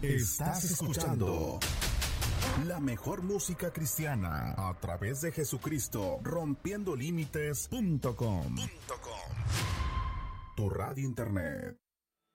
Estás escuchando la mejor música cristiana a través de Jesucristo, rompiendolímites.com. Tu radio internet.